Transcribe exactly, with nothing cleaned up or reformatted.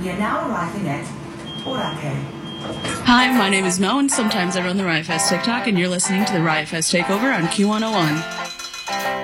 We are now arriving at Boracay. Hi, my name is Mo, and sometimes I run the Riot Fest TikTok, and you're listening to the Riot Fest Takeover on Q one oh one.